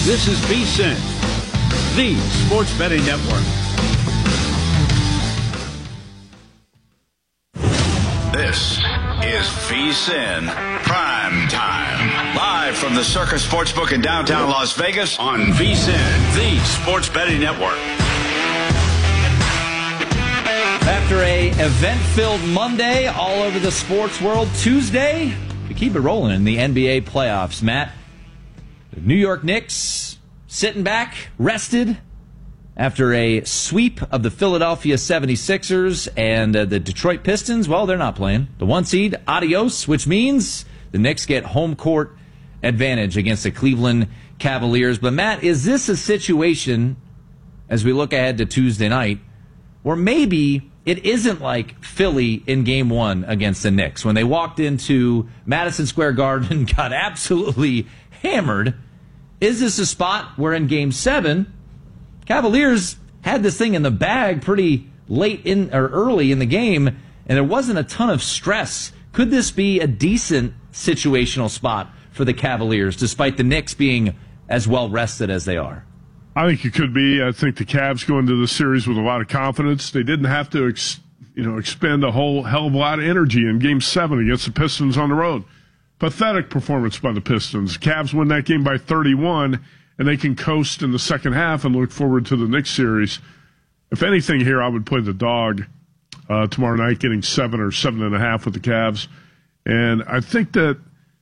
This is VSiN, the Sports Betting Network. This is VSiN Prime Time. Live from the Circus Sportsbook in downtown Las Vegas on VSiN, the Sports Betting Network. After a event-filled Monday all over the sports world, Tuesday, we keep it rolling in the NBA playoffs. Matt, the New York Knicks sitting back, rested, after a sweep of the Philadelphia 76ers and the Detroit Pistons. Well, they're not playing. The 1 seed, adios, which means the Knicks get home court advantage against the Cleveland Cavaliers. But, Matt, is this a situation, as we look ahead to Tuesday night, where maybe it isn't like Philly in Game 1 against the Knicks, when they walked into Madison Square Garden and got absolutely hammered? Is this a spot where in Game 7, Cavaliers had this thing in the bag pretty late in or early in the game, and there wasn't a ton of stress? Could this be a decent situational spot for the Cavaliers, despite the Knicks being as well rested as they are? I think it could be. I think the Cavs go into the series with a lot of confidence. They didn't have to, expend a whole hell of a lot of energy in Game 7 against the Pistons on the road. Pathetic performance by the Pistons. Cavs win that game by 31, and they can coast in the second half and look forward to the Knicks series. If anything here, I would play the dog tomorrow night, getting 7 or 7.5 with the Cavs. And I think that,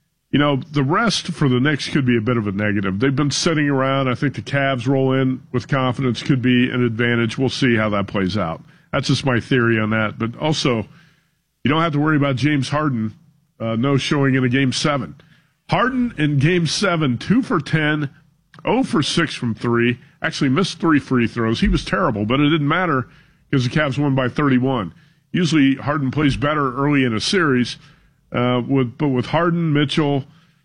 the rest for the Knicks could be a bit of a negative. They've been sitting around. I think the Cavs roll in with confidence could be an advantage. We'll see how that plays out. That's just my theory on that. But also, you don't have to worry about James Harden no showing in a Game 7. Harden in Game 7, 2 for 10, 0 for 6 from 3. Actually missed 3 free throws. He was terrible, but it didn't matter because the Cavs won by 31. Usually Harden plays better early in a series, but with Harden, Mitchell,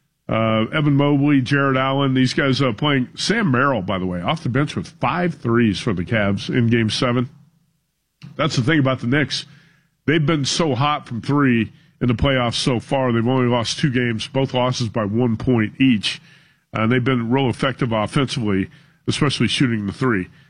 Evan Mobley, Jared Allen, these guys playing. Sam Merrill, by the way, off the bench with 5 threes for the Cavs in Game 7. That's the thing about the Knicks. They've been so hot from 3 in the playoffs so far. They've only lost 2 games, both losses by 1 point each. And they've been real effective offensively, especially shooting the 3.